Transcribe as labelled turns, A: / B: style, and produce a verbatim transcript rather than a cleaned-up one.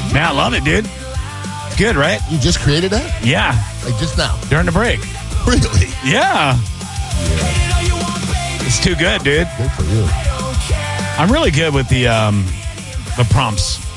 A: Man, I love it, dude. It's good, right?
B: You just created that?
A: Yeah.
B: Like just now?
A: During the break.
B: Really?
A: Yeah. It's too good, dude.
B: Good for you.
A: I'm really good with the um, the prompts.